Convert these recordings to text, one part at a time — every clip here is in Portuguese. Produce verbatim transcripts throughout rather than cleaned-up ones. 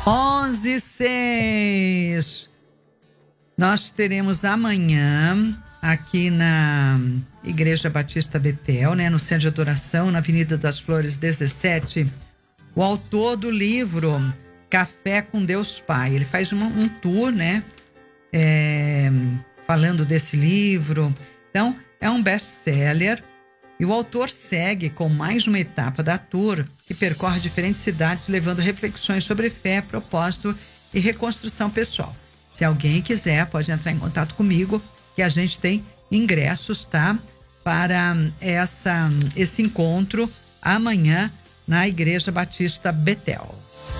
onze e seis. Nós teremos amanhã aqui na Igreja Batista Betel, né, no Centro de Adoração, na Avenida das Flores dezessete, o autor do livro Café com Deus Pai. Ele faz uma, um tour, né, é, falando desse livro. Então, é um best-seller e o autor segue com mais uma etapa da tour que percorre diferentes cidades, levando reflexões sobre fé, propósito e reconstrução pessoal. Se alguém quiser, pode entrar em contato comigo, que a gente tem ingressos, tá? Para essa, esse encontro amanhã na Igreja Batista Betel.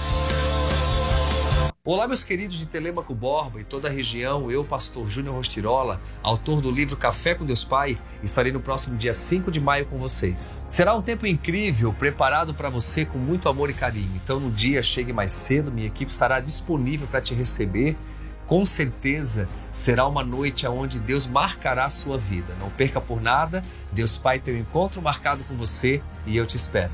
Olá, meus queridos de Telêmaco Borba e toda a região. Eu, pastor Júnior Rostirola, autor do livro Café com Deus Pai, estarei no próximo dia cinco de maio com vocês. Será um tempo incrível, preparado para você com muito amor e carinho. Então, no dia, chegue mais cedo, minha equipe estará disponível para te receber. Com certeza, será uma noite onde Deus marcará a sua vida. Não perca por nada, Deus Pai tem um encontro marcado com você e eu te espero.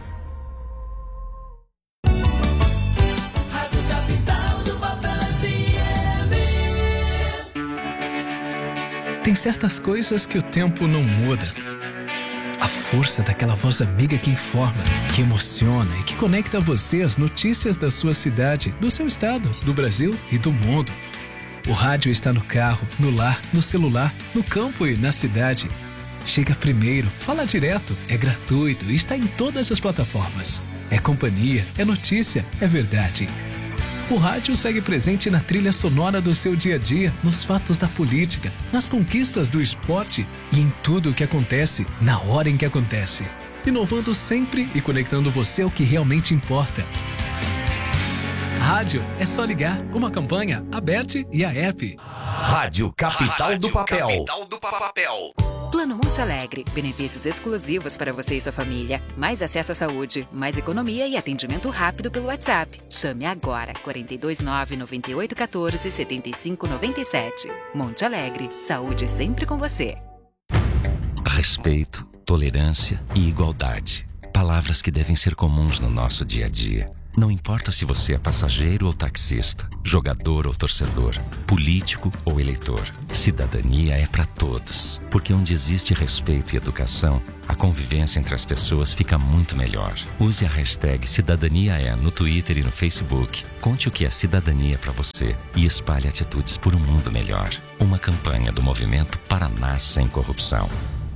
Tem certas coisas que o tempo não muda. A força daquela voz amiga que informa, que emociona e que conecta você às notícias da sua cidade, do seu estado, do Brasil e do mundo. O rádio está no carro, no lar, no celular, no campo e na cidade. Chega primeiro, fala direto, é gratuito e está em todas as plataformas. É companhia, é notícia, é verdade. O rádio segue presente na trilha sonora do seu dia a dia, nos fatos da política, nas conquistas do esporte e em tudo o que acontece, na hora em que acontece. Inovando sempre e conectando você ao que realmente importa. Rádio é só ligar, uma campanha aberta e a app. Rádio Capital Rádio do Papel. Capital do Papel. Plano Monte Alegre. Benefícios exclusivos para você e sua família. Mais acesso à saúde, mais economia e atendimento rápido pelo WhatsApp. Chame agora, quatro dois nove, nove oito um quatro, sete cinco nove sete. Monte Alegre. Saúde sempre com você. Respeito, tolerância e igualdade. Palavras que devem ser comuns no nosso dia a dia. Não importa se você é passageiro ou taxista, jogador ou torcedor, político ou eleitor. Cidadania é para todos, porque onde existe respeito e educação, a convivência entre as pessoas fica muito melhor. Use a hashtag CidadaniaÉ no Twitter e no Facebook. Conte o que é cidadania para você e espalhe atitudes por um mundo melhor. Uma campanha do movimento Paraná Sem Corrupção.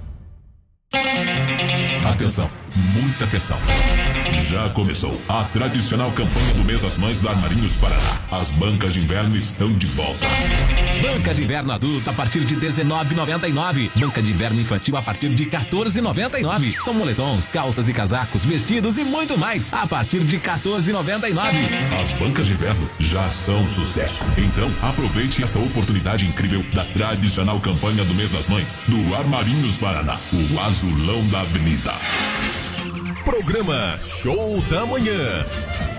Atenção, muita atenção. Já começou a tradicional campanha do mês das mães da Armarinhos Paraná. As bancas de inverno estão de volta. Banca de inverno adulto a partir de dezenove reais e noventa e nove centavos. Banca de inverno infantil a partir de quatorze reais e noventa e nove centavos. São moletons, calças e casacos, vestidos e muito mais a partir de quatorze reais e noventa e nove centavos. As bancas de inverno já são sucesso. Então aproveite essa oportunidade incrível da tradicional campanha do mês das mães do Armarinhos Paraná, o azulão da avenida. Programa Show da Manhã.